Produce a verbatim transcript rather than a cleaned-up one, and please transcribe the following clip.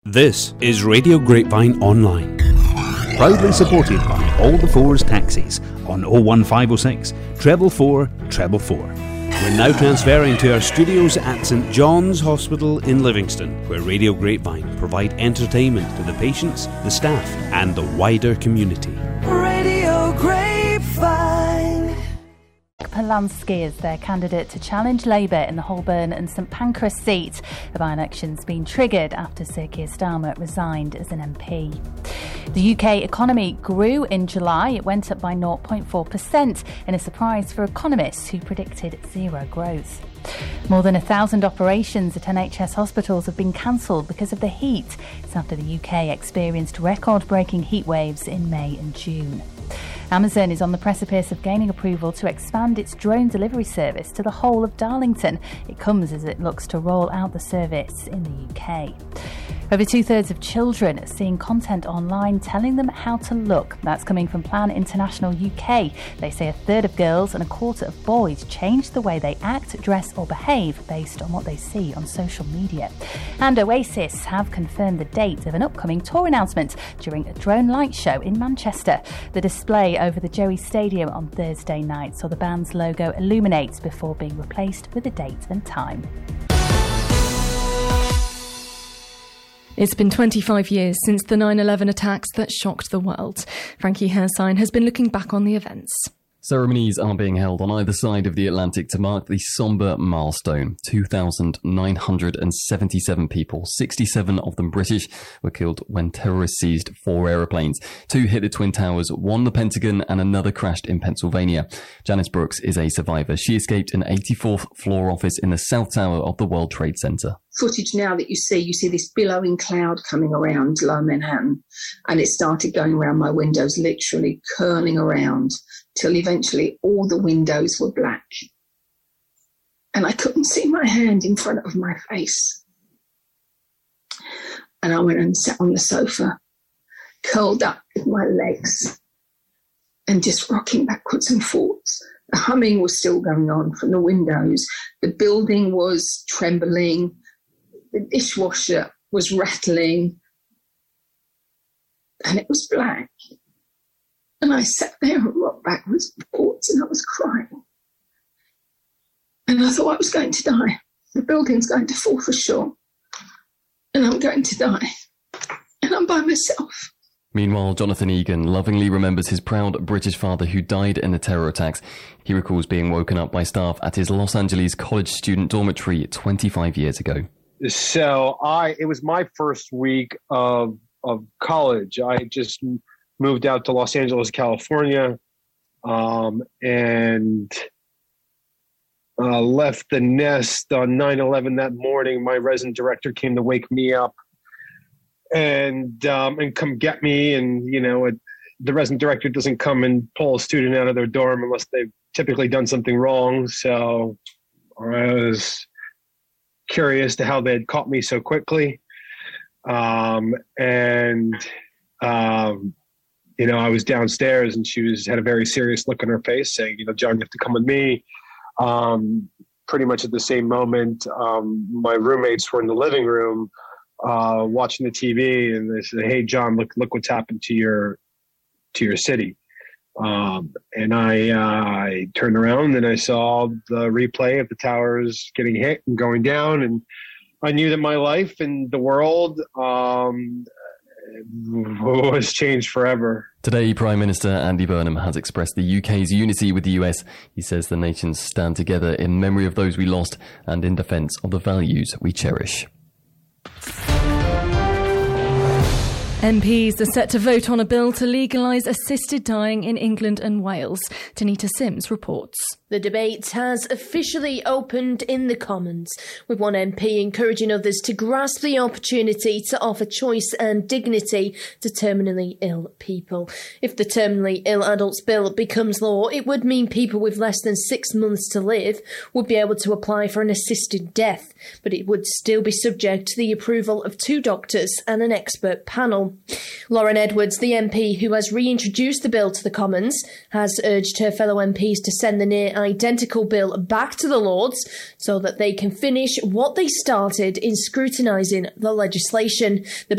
This is Radio Grapevine Online, proudly supported by All the Fours Taxis on oh one five oh six, treble four, treble four. We're now transferring to our studios at St John's Hospital in Livingston, where Radio Grapevine provide entertainment to the patients, the staff and the wider community. Radio Grapevine. Polanski is their candidate to challenge Labour in the Holborn and St Pancras seat. The by-election's been triggered after Sir Keir Starmer resigned as an M P. The U K economy grew in July. It went up by zero point four percent in a surprise for economists who predicted zero growth. More than a thousand operations at N H S hospitals have been cancelled because of the heat. It's after the U K experienced record-breaking heat waves in May and June. Amazon is on the precipice of gaining approval to expand its drone delivery service to the whole of Darlington. It comes as it looks to roll out the service in the U K. Over two-thirds of children are seeing content online telling them how to look. That's coming from Plan International U K. They say a third of girls and a quarter of boys change the way they act, dress or behave based on what they see on social media. And Oasis have confirmed the date of an upcoming tour announcement during a drone light show in Manchester. The display over the Joey Stadium on Thursday night saw the band's logo illuminate before being replaced with a date and time. It's been twenty-five years since the nine eleven attacks that shocked the world. Frankie Hersign has been looking back on the events. Ceremonies are being held on either side of the Atlantic to mark the sombre milestone. two thousand nine hundred seventy-seven people, sixty-seven of them British, were killed when terrorists seized four aeroplanes. Two hit the Twin Towers, one the Pentagon, and another crashed in Pennsylvania. Janice Brooks is a survivor. She escaped an eighty-fourth floor office in the South Tower of the World Trade Center. Footage now that you see, you see this billowing cloud coming around Lower Manhattan, and it started going around my windows, literally curling around, till eventually all the windows were black. And I couldn't see my hand in front of my face. And I went and sat on the sofa, curled up with my legs, and just rocking backwards and forwards. The humming was still going on from the windows. The building was trembling. The dishwasher was rattling. And it was black. And I sat there and rocked backwards and forwards, and I was crying. And I thought I was going to die. The building's going to fall for sure. And I'm going to die. And I'm by myself. Meanwhile, Jonathan Egan lovingly remembers his proud British father who died in the terror attacks. He recalls being woken up by staff at his Los Angeles college student dormitory twenty-five years ago. So I, it was my first week of of college. I just moved out to Los Angeles, California, um, and uh, left the nest on nine eleven that morning. My resident director came to wake me up and um, and come get me. And, you know, it, the resident director doesn't come and pull a student out of their dorm unless they've typically done something wrong. So I was curious to how they had caught me so quickly. Um, and, um, you know, I was downstairs and she was had a very serious look on her face saying, you know, John, you have to come with me. Um, pretty much at the same moment, um, my roommates were in the living room uh, watching the T V, and they said, hey, John, look, look what's happened to your, to your city. Um, and I, uh, I turned around and I saw the replay of the towers getting hit and going down. And I knew that my life and the world um, was changed forever. Today, Prime Minister Andy Burnham has expressed the U K's unity with the U S. He says the nations stand together in memory of those we lost and in defence of the values we cherish. M Ps are set to vote on a bill to legalise assisted dying in England and Wales. Tanita Sims reports. The debate has officially opened in the Commons, with one M P encouraging others to grasp the opportunity to offer choice and dignity to terminally ill people. If the Terminally Ill Adults Bill becomes law, it would mean people with less than six months to live would be able to apply for an assisted death, but it would still be subject to the approval of two doctors and an expert panel. Lauren Edwards, the M P who has reintroduced the bill to the Commons, has urged her fellow M Ps to send the near identical bill back to the Lords so that they can finish what they started in scrutinising the legislation. The